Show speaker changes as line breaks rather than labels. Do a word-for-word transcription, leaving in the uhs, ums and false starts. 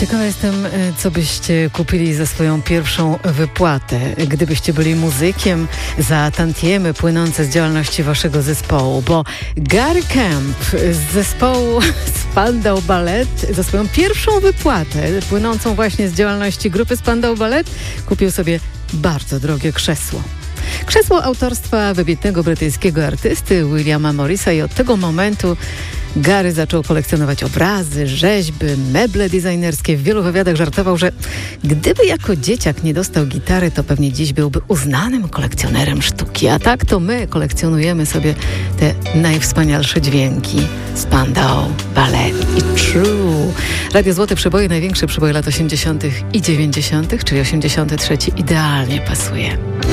Ciekawa jestem, co byście kupili za swoją pierwszą wypłatę, gdybyście byli muzykiem, za tantiemy płynące z działalności waszego zespołu, bo Gary Kemp z zespołu Spandau Ballet za swoją pierwszą wypłatę płynącą właśnie z działalności grupy Spandau Ballet kupił sobie bardzo drogie krzesło. Krzesło autorstwa wybitnego brytyjskiego artysty Williama Morrisa i od tego momentu Gary zaczął kolekcjonować obrazy, rzeźby, meble designerskie. W wielu wywiadach żartował, że gdyby jako dzieciak nie dostał gitary, to pewnie dziś byłby uznanym kolekcjonerem sztuki. A tak to my kolekcjonujemy sobie te najwspanialsze dźwięki. Spandau, Ballet i True. Radio Złote Przeboje, największe przeboje lat osiemdziesiątych i dziewięćdziesiątych, czyli osiemdziesiąty trzeci idealnie pasuje.